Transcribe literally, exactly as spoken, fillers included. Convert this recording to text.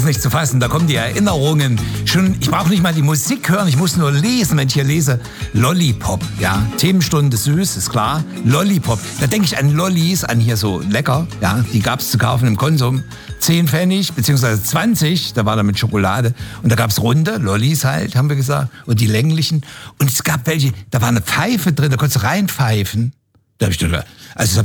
nicht zu fassen, da kommen die Erinnerungen. Schon, ich brauche nicht mal die Musik hören, ich muss nur lesen, wenn ich hier lese. Lollipop, ja, Themenstunde süß, ist klar. Lollipop, da denke ich an Lollis, an hier so lecker, ja, die gab es zu kaufen im Konsum. zehn Pfennig, beziehungsweise zwanzig, da war da mit Schokolade. Und da gab es runde, Lollis halt, haben wir gesagt, und die länglichen. Und es gab welche, da war eine Pfeife drin, da konntest du reinpfeifen. Da habe ich gedacht, also